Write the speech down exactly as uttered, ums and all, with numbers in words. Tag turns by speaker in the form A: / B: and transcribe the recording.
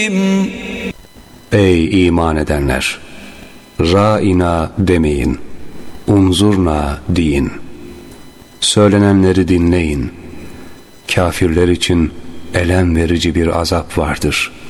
A: Ey iman edenler! Ra'ina demeyin, unzurna deyin. Söylenenleri dinleyin. Kafirler için elem verici bir azap vardır.